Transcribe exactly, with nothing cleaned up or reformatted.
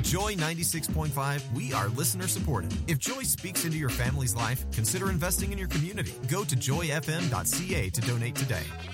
Joy ninety-six point five, we are listener supported. If Joy speaks into your family's life, consider investing in your community. Go to joy f m dot c a to donate today.